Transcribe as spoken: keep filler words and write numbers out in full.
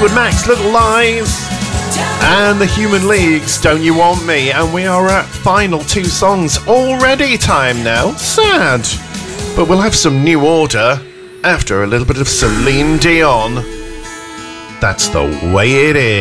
Fleetwood Mac's Little Lies and the Human League's Don't You Want Me, and we are at final two songs already. Time now. Sad, but we'll have some New Order after a little bit of Celine Dion. That's the way it is.